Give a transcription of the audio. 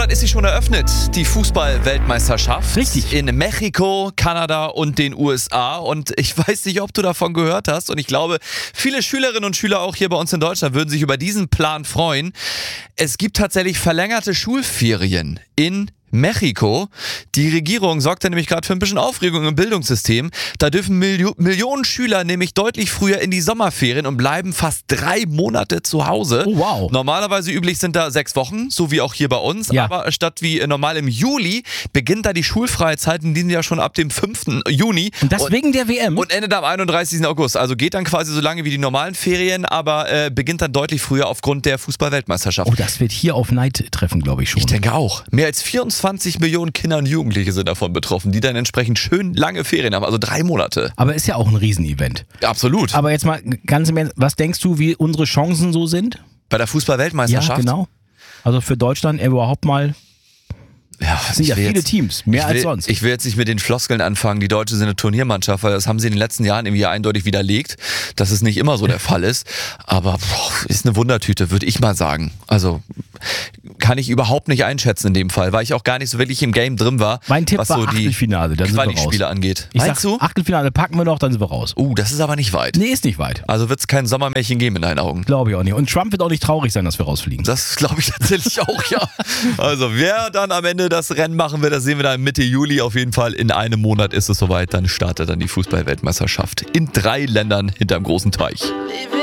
Dann ist sie schon eröffnet, die Fußball-Weltmeisterschaft. Richtig. In Mexiko, Kanada und den USA. Und ich weiß nicht, ob du davon gehört hast. Und ich glaube, viele Schülerinnen und Schüler auch hier bei uns in Deutschland würden sich über diesen Plan freuen. Es gibt tatsächlich verlängerte Schulferien in Mexiko. Die Regierung sorgt da nämlich gerade für ein bisschen Aufregung im Bildungssystem. Da dürfen Millionen Schüler nämlich deutlich früher in die Sommerferien und bleiben fast 3 Monate zu Hause. Oh, wow. Normalerweise üblich sind da 6 Wochen, so wie auch hier bei uns. Ja. Aber statt wie normal im Juli beginnt da die schulfreie Zeit in diesem Jahr schon ab dem 5. Juni. Und das wegen der WM? Und endet am 31. August. Also geht dann quasi so lange wie die normalen Ferien, aber beginnt dann deutlich früher aufgrund der Fußball-Weltmeisterschaft. Oh, das wird hier auf Neid treffen, glaube ich schon. Ich denke auch. Mehr als 24 Millionen Kinder und Jugendliche sind davon betroffen, die dann entsprechend schön lange Ferien haben, also 3 Monate. Aber ist ja auch ein Riesenevent. Absolut. Aber jetzt mal ganz im Ernst, was denkst du, wie unsere Chancen so sind? Bei der Fußball-Weltmeisterschaft? Ja, genau. Also für Deutschland überhaupt mal. Ja, Es sind ja viele Teams, mehr als sonst. Ich will jetzt nicht mit den Floskeln anfangen, die Deutsche sind eine Turniermannschaft, weil das haben sie in den letzten Jahren irgendwie eindeutig widerlegt, dass es nicht immer so der Fall ist. Aber ist eine Wundertüte, würde ich mal sagen. Also kann ich überhaupt nicht einschätzen in dem Fall, weil ich auch gar nicht so wirklich im Game drin war, Mein Tipp was war so die Achtelfinale, dann sind wir raus. Quali-Spiele angeht. Ich Meinst sag, du? Achtelfinale packen wir noch, dann sind wir raus. Das ist aber nicht weit. Nee, ist nicht weit. Also wird es kein Sommermärchen geben in deinen Augen. Glaube ich auch nicht. Und Trump wird auch nicht traurig sein, dass wir rausfliegen. Das glaube ich tatsächlich auch, ja. Also wer dann am Ende das Rennen machen wird, das sehen wir dann Mitte Juli auf jeden Fall. In einem Monat ist es soweit, dann startet dann die Fußball-Weltmeisterschaft in 3 Ländern hinterm großen Teich.